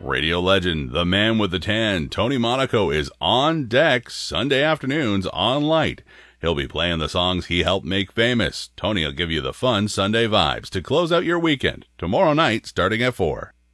Radio legend, the man with the tan, Tony Monaco, is on deck Sunday afternoons on Light. He'll be playing the songs he helped make famous. Tony will give you the fun Sunday vibes to close out your weekend tomorrow night starting at 4.